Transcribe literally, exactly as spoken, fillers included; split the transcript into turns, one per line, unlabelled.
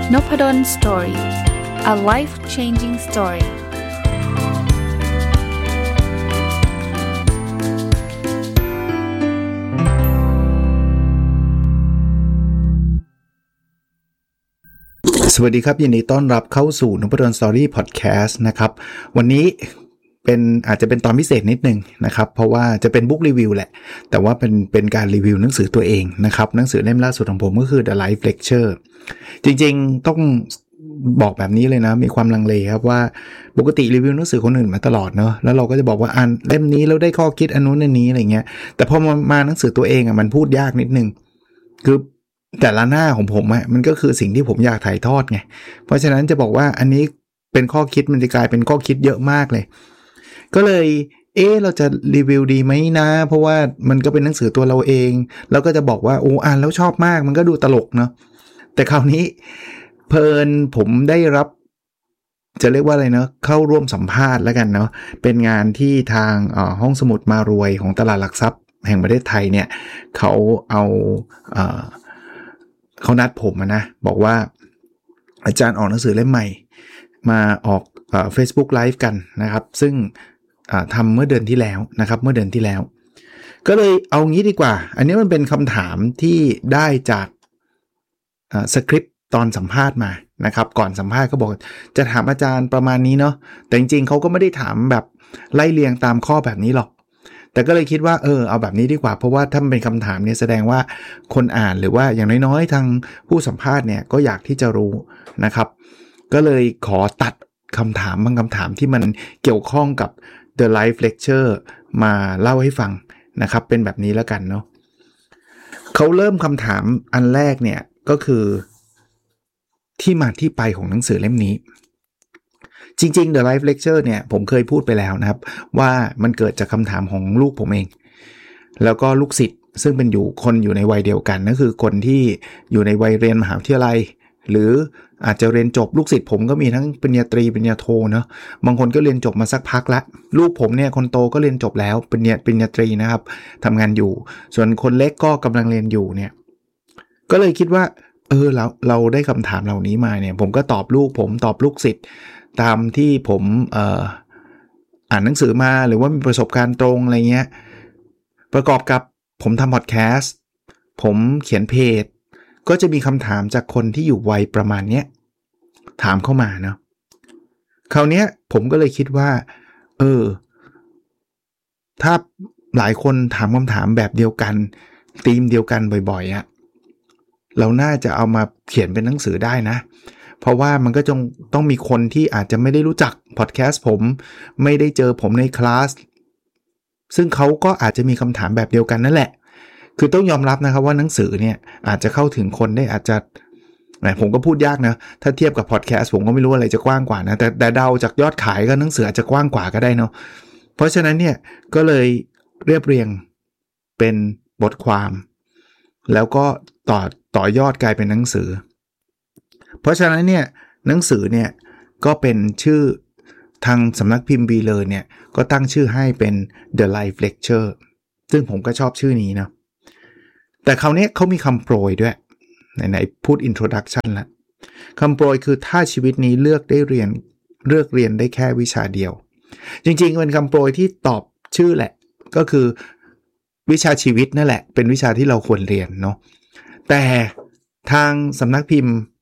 Nopadon Story. A life-changing story.
สวัสดีครับยินดีต้อนรับเข้าสู่ Nopadon Story Podcast นะครับวันนี้เป็นอาจจะเป็นตอนพิเศษนิดนึงนะครับเพราะว่าจะเป็นบุ๊กรีวิวแหละแต่ว่าเป็นเป็นการรีวิวหนังสือตัวเองนะครับหนังสือเล่มล่าสุดของผมก็คือ The Life Lecture จริงๆต้องบอกแบบนี้เลยนะมีความลังเลครับว่าปกติรีวิวหนังสือคนอื่นมาตลอดเนาะแล้วเราก็จะบอกว่าอ่านเล่มนี้แล้วได้ข้อคิดอันนู้นอันนี้อะไรเงี้ยแต่พอมามาหนังสือตัวเองอ่ะมันพูดยากนิดนึงคือแต่ละหน้าของผมอ่ะมันก็คือสิ่งที่ผมอยากถ่ายทอดไงเพราะฉะนั้นจะบอกว่าอันนี้เป็นข้อคิดมันจะกลายเป็นข้อคิดเยอะมากเลยก็เลยเอ๊ะเราจะรีวิวดีไหมนะเพราะว่ามันก็เป็นหนังสือตัวเราเองแล้วก็จะบอกว่าโอ้อ่านแล้วชอบมากมันก็ดูตลกเนาะแต่คราวนี้เพลินผมได้รับจะเรียกว่าอะไรเนาะเข้าร่วมสัมภาษณ์แล้วกันเนาะเป็นงานที่ทางเอ่อห้องสมุดมารวยของตลาดหลักทรัพย์แห่งประเทศไทยเนี่ยเขาเอาเอ่อเขานัดผมนะบอกว่าอาจารย์ออกหนังสือเล่มใหม่มาออกเอ่อ Facebook Live กันนะครับซึ่งทำเมื่อเดือนที่แล้วนะครับเมื่อเดือนที่แล้วก็เลยเอางี้ดีกว่าอันนี้มันเป็นคำถามที่ได้จากสคริปต์ตอนสัมภาษณ์มานะครับก่อนสัมภาษณ์ก็บอกจะถามอาจารย์ประมาณนี้เนาะแต่จริงๆเขาก็ไม่ได้ถามแบบไล่เรียงตามข้อแบบนี้หรอกแต่ก็เลยคิดว่าเออเอาแบบนี้ดีกว่าเพราะว่าถ้ามันเป็นคำถามเนี่ยแสดงว่าคนอ่านหรือว่าอย่างน้อยๆทางผู้สัมภาษณ์เนี่ยก็อยากที่จะรู้นะครับก็เลยขอตัดคำถามบางคำถามที่มันเกี่ยวข้องกับ The Life Lecture มาเล่าให้ฟังนะครับเป็นแบบนี้แล้วกันเนาะเขาเริ่มคำถามอันแรกเนี่ยก็คือที่มาที่ไปของหนังสือเล่มนี้จริงๆ The Life Lecture เนี่ยผมเคยพูดไปแล้วนะครับว่ามันเกิดจากคำถามของลูกผมเองแล้วก็ลูกศิษย์ซึ่งเป็นอยู่คนอยู่ในวัยเดียวกันนั่นคือคนที่อยู่ในวัยเรียนมหาวิทยาลัยหรืออาจจะเรียนจบลูกศิษย์ผมก็มีทั้งปริญญาตรีปริญญาโทเนาะบางคนก็เรียนจบมาสักพักละลูกผมเนี่ยคนโตก็เรียนจบแล้วปริญญาปริญญาตรีนะครับทำงานอยู่ส่วนคนเล็กก็กำลังเรียนอยู่เนี่ยก็เลยคิดว่าเออเราเราได้คำถามเหล่านี้มาเนี่ยผมก็ตอบลูกผมตอบลูกศิษย์ตามที่ผมเอ่ออ่านหนังสือมาหรือว่ามีประสบการณ์ตรงอะไรเงี้ยประกอบกับผมทำพอดแคสต์ผมเขียนเพจก็จะมีคำถามจากคนที่อยู่วัยประมาณเนี้ยถามเข้ามาเนาะคราวเนี้ยผมก็เลยคิดว่าเออถ้าหลายคนถามคำถามแบบเดียวกันธีมเดียวกันบ่อยๆอะเราน่าจะเอามาเขียนเป็นหนังสือได้นะเพราะว่ามันก็จงต้องมีคนที่อาจจะไม่ได้รู้จักพอดแคสต์ผมไม่ได้เจอผมในคลาสซึ่งเขาก็อาจจะมีคำถามแบบเดียวกันนั่นแหละคือต้องยอมรับนะครับว่าหนังสือเนี่ยอาจจะเข้าถึงคนได้อาจจะผมก็พูดยากนะถ้าเทียบกับพอดแคสต์ผมก็ไม่รู้อะไรจะกว้างกว่านะแต่แต่เดาจากยอดขายก็หนังสืออาจจะกว้างกว่าก็ได้เนาะเพราะฉะนั้นเนี่ยก็เลยเรียบเรียงเป็นบทความแล้วก็ต่อต่อยอดกลายเป็นหนังสือเพราะฉะนั้นเนี่ยหนังสือเนี่ยก็เป็นชื่อทางสำนักพิมพ์บีเลอร์เนี่ยก็ตั้งชื่อให้เป็น The Life Lecture ซึ่งผมก็ชอบชื่อนี้นะแต่คราวนี้เขามีคำโปรยด้วยไหนๆพูด introduction ละคำโปรยคือถ้าชีวิตนี้เลือกได้เรียนเลือกเรียนได้แค่วิชาเดียวจริงๆเป็นคำโปรยที่ตอบชื่อแหละก็คือวิชาชีวิตนั่นแหละเป็นวิชาที่เราควรเรียนเนาะแต่ทางสำนักพิมพ์